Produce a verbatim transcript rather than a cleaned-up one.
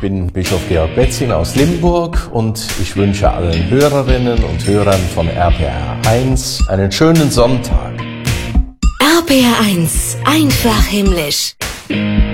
bin Bischof Georg Betzin aus Limburg und ich wünsche allen Hörerinnen und Hörern von R P R eins einen schönen Sonntag. R P R eins, einfach himmlisch.